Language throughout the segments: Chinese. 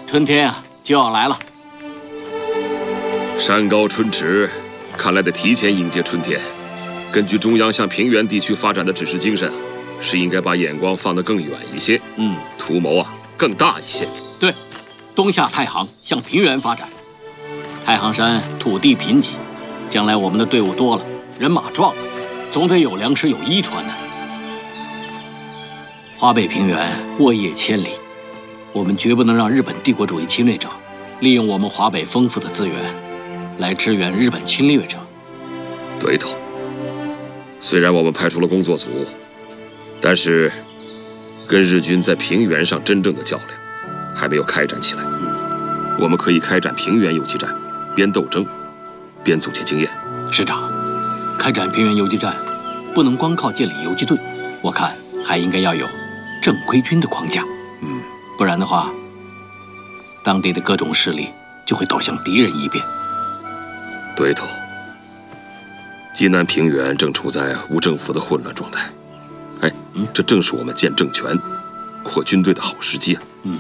春天啊就要来了。 山高春迟，看来得提前迎接春天。根据中央向平原地区发展的指示精神啊，是应该把眼光放得更远一些，图谋啊更大一些。 对，东下太行，向平原发展。太行山土地贫瘠，将来我们的队伍多了，人马壮了，总得有粮食有衣穿呢。华北平原沃野千里，我们绝不能让日本帝国主义侵略者利用我们华北丰富的资源来支援日本侵略者。 对头。虽然我们派出了工作组，但是跟日军在平原上真正的较量还没有开展起来。我们可以开展平原游击战，边斗争边总结经验。 师长，开展平原游击战不能光靠建立游击队，我看还应该要有正规军的框架。不然的话，当地的各种势力就会倒向敌人一边。 对头。济南平原正处在无政府的混乱状态，这正是我们建政权、扩军队的好时机啊。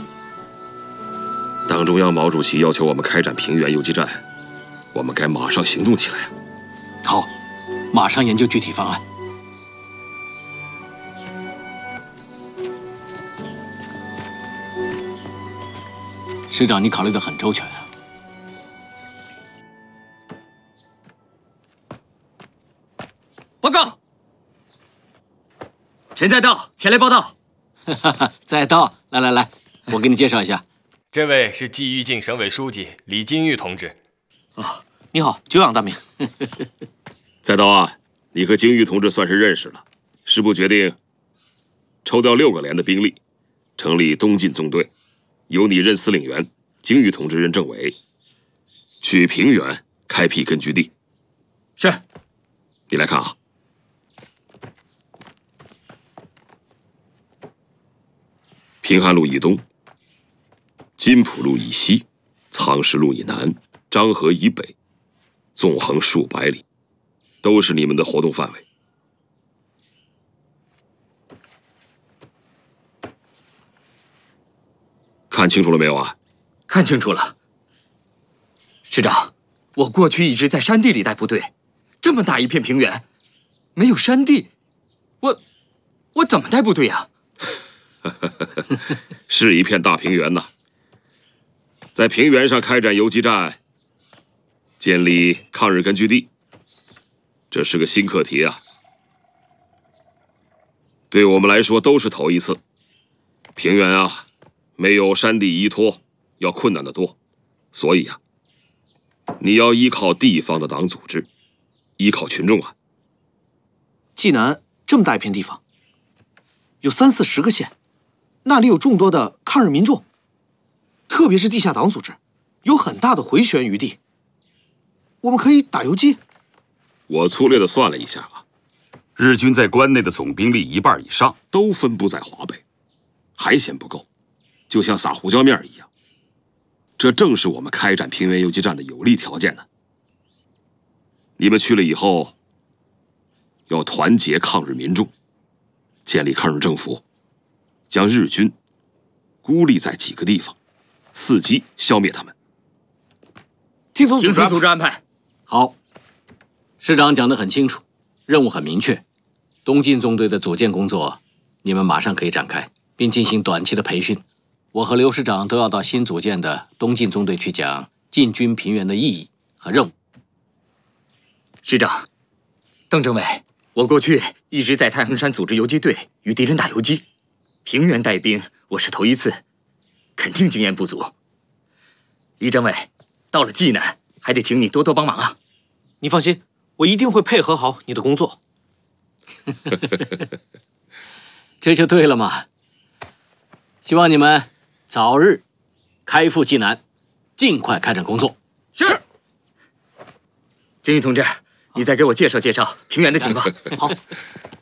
党中央毛主席要求我们开展平原游击战，我们该马上行动起来。 好，马上研究具体方案。师长，你考虑得很周全啊。 报告，陈再道前来报道。 再道，来，我给你介绍一下， 这位是冀豫境省委书记李金玉同志。 你好，久仰大名。 再道啊，你和金玉同志算是认识了。师部决定抽调6个连的兵力，成立东进纵队，由你任司令员，金玉同志任政委，去平原开辟根据地。 是。 你来看啊。平汉路以东，金浦路以西，苍石路以南，漳河以北，纵横数百里，都是你们的活动范围。看清楚了没有啊？ 看清楚了。师长，我过去一直在山地里带部队，这么大一片平原，没有山地，我怎么带部队呀？ 是一片大平原呐，在平原上开展游击战，建立抗日根据地，这是个新课题啊。对我们来说都是头一次。平原啊，没有山地依托，要困难得多。所以啊，你要依靠地方的党组织，依靠群众啊。 济南这么大一片地方，有30-40个县，那里有众多的抗日民众，特别是地下党组织，有很大的回旋余地。我们可以打游击。 我粗略的算了一下啊，日军在关内的总兵力1半以上都分布在华北，还嫌不够，就像撒胡椒面一样。这正是我们开展平原游击战的有利条件呢。你们去了以后，要团结抗日民众，建立抗日政府，将日军孤立在几个地方，伺机消灭他们。 听从组织安排。 好，师长讲得很清楚，任务很明确。东进纵队的组建工作，你们马上可以展开，并进行短期的培训。我和刘师长都要到新组建的东进纵队去讲进军平原的意义和任务。 师长，邓政委，我过去一直在太行山组织游击队，与敌人打游击，平原带兵我是头一次，肯定经验不足。李政委，到了济南还得请你多多帮忙啊。 你放心，我一定会配合好你的工作。 这就对了嘛。希望你们早日开赴济南，尽快开展工作。 是。金玉同志，你再给我介绍介绍平原的情况。 好。